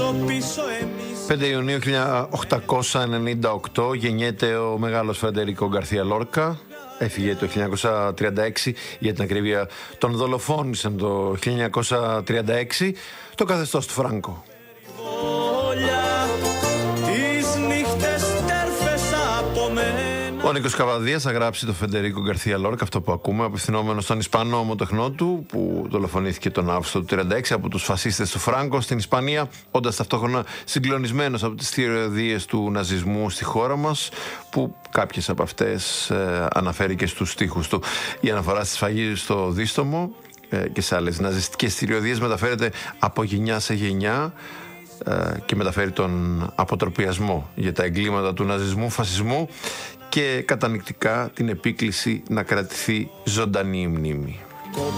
5 Ιουνίου 1898 γεννιέται ο μεγάλος Φρεντερίκο Γκαρθία Λόρκα. Έφυγε το 1936, για την ακρίβεια τον δολοφόνησαν το 1936, το καθεστώς του Φράνκο. Ο Νίκος Καβαδίας θα γράψει το Φρεντερίκο Γκαρθία Λόρκα, αυτό που ακούμε, απευθυνόμενο στον Ισπανό ομοτεχνό του, που δολοφονήθηκε τον Αύγουστο του 1936 από τους φασίστες του Φράνκο στην Ισπανία, όντας ταυτόχρονα συγκλονισμένος από τις θηριωδίες του ναζισμού στη χώρα μας, που κάποιες από αυτές αναφέρει και στους στίχους του. Η αναφορά στη σφαγή στο Δίστομο και σε άλλες ναζιστικές θηριωδίες μεταφέρεται από γενιά σε γενιά και μεταφέρει τον αποτροπιασμό για τα εγκλήματα του ναζισμού, φασισμού και κατανοητικά την επίκληση να κρατηθεί ζωντανή η μνήμη.